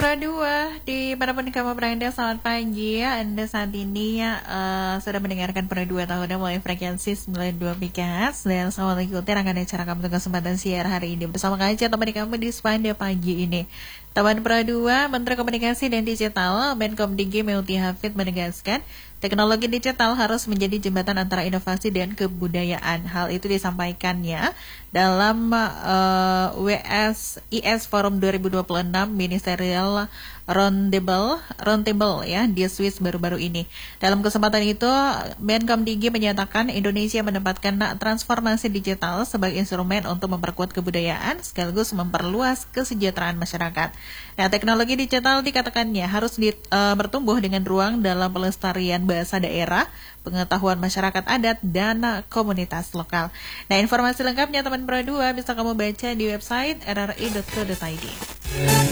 Pro 2, dimanapun kamu berada, selamat pagi ya. Anda saat ini sudah mendengarkan Pro 2 tahunnya mulai frekuensi 92 MHz. Dan selamat mengikuti rangkaian acara kamu untuk kesempatan siar hari ini. Bersama kaca teman kamu di Spanda pagi ini. Teman Pro 2, Menteri Komunikasi dan Digital, Menkom DG Melty Hafid menegaskan, teknologi digital harus menjadi jembatan antara inovasi dan kebudayaan. Hal itu disampaikannya dalam WSIS Forum 2026 Ministerial Roundtable ya di Swiss baru-baru ini. Dalam kesempatan itu, Menkom DG menyatakan Indonesia menempatkan transformasi digital sebagai instrumen untuk memperkuat kebudayaan sekaligus memperluas kesejahteraan masyarakat. Nah, teknologi digital dikatakannya harus bertumbuh dengan ruang dalam pelestarian bahasa daerah, pengetahuan masyarakat adat, dan komunitas lokal. Nah, informasi lengkapnya teman Pro 2 bisa kamu baca di website rri.co.id.